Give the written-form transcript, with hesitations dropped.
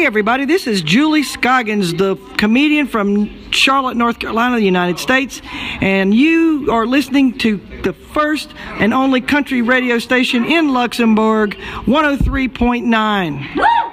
Hey everybody, this is Julie Scoggins, the comedian from Charlotte, North Carolina, the United States, and you are listening to the first and only country radio station in Luxembourg, 103.9.